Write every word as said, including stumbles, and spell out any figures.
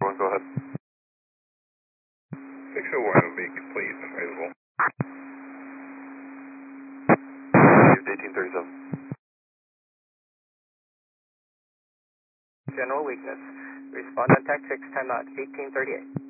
one, go ahead. six oh one will be complete and available. eighteen thirty-seven. General weakness. Respond on tactics, timeout eighteen thirty-eight.